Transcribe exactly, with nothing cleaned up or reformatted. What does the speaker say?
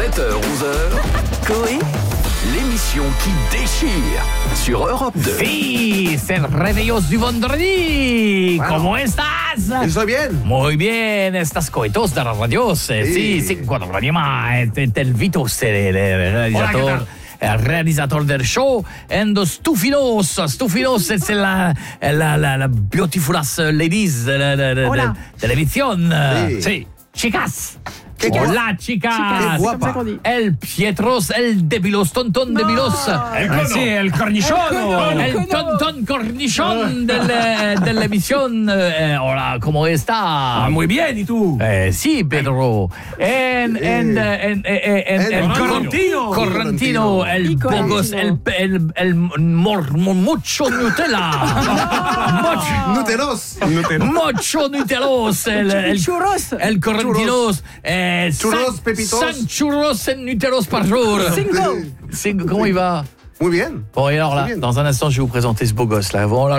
sept heures onze heures, Coé, l'émission qui déchire sur Europe deux. Sí, c'est el Réveillos du vendredi. Bueno. ¿Cómo estás? Estoy bien. Muy bien, estás coitos de las radios. Sí, Sí. sí, cuando venima el Vitos, el, el realizador. El realizador del show, and Stufinos. Stufinos es la, la, la, la beautiful ladies de la de, de, de televisión. Sí. Sí, chicas. ¿Qué Hola, chicas. Qué guapa. El Pietros, el Debilos, tontón Debilos. El cono. Sí, el cornichón. El tontón cornichón de la, de la emisión. Eh, hola, ¿cómo está? Ah, muy bien, ¿y tú? Eh, sí, Pedro. En, en, eh, en, eh, en, El en Correntino. Correntino, el Bogos, el, el, el mor, mucho Nutella. mucho, Nuteros. mucho Nutelos. El, el, Churros. el Correntinos. Eh, Churros, cin- pepitos. cinq churros en Nutelos par jour. Cinco. Cinq- Comment il va? Muy bien. Bon, et alors là, Très bien. dans un instant, je vais vous présenter ce beau gosse là. Bon, là,